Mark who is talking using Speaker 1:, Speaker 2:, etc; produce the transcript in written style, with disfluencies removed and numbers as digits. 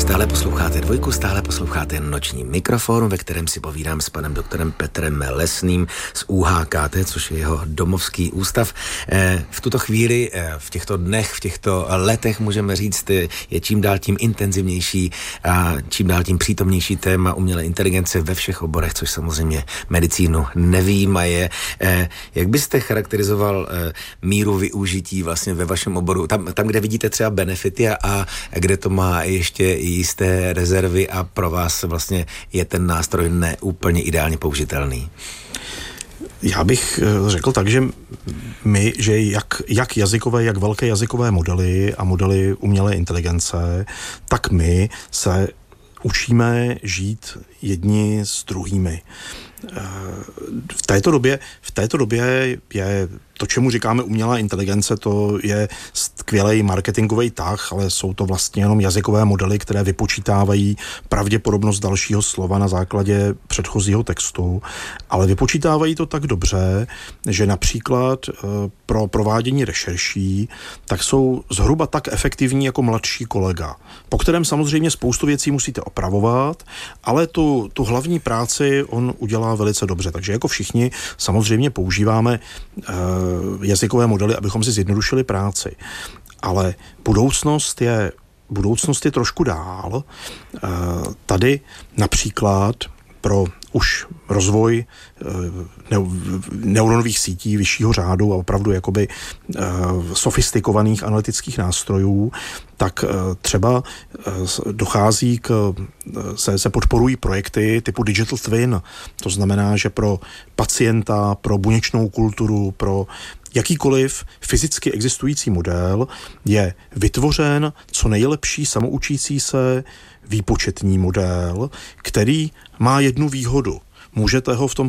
Speaker 1: Stále posloucháte Dvojku, stále posloucháte Noční mikrofon, ve kterém si povídám s panem doktorem Petrem Lesným z UHKT, což je jeho domovský ústav. V tuto chvíli, v těchto dnech, v těchto letech, můžeme říct, je čím dál tím intenzivnější a čím dál tím přítomnější téma umělé inteligence ve všech oborech, což samozřejmě medicínu nevyjímaje. Jak byste charakterizoval míru využití vlastně ve vašem oboru? Tam kde vidíte třeba benefity a kde to má ještě jisté rezervy a pro vás vlastně je ten nástroj neúplně ideálně použitelný?
Speaker 2: Já bych řekl tak, že jak jazykové, jak velké jazykové modely a modely umělé inteligence, tak my se učíme žít jedni s druhými. V této době je to, čemu říkáme umělá inteligence, to je skvělý marketingový tah, ale jsou to vlastně jenom jazykové modely, které vypočítávají pravděpodobnost dalšího slova na základě předchozího textu, ale vypočítávají to tak dobře, že například pro provádění rešerší tak jsou zhruba tak efektivní jako mladší kolega, po kterém samozřejmě spoustu věcí musíte opravovat, ale tu hlavní práci on udělá velice dobře. Takže jako všichni samozřejmě používáme jazykové modely, abychom si zjednodušili práci. Ale budoucnost je trošku dál. Tady například pro už rozvoj neuronových sítí vyššího řádu a opravdu jakoby sofistikovaných analytických nástrojů, tak třeba dochází se podporují projekty typu Digital Twin. To znamená, že pro pacienta, pro buněčnou kulturu, pro jakýkoliv fyzicky existující model je vytvořen co nejlepší samoučící se výpočetní model, který má jednu výhodu. Můžete ho v tom